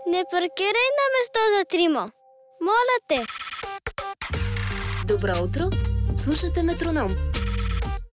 Не паркирай на место за трима. Моля те. Добро утро! Слушате Метроном,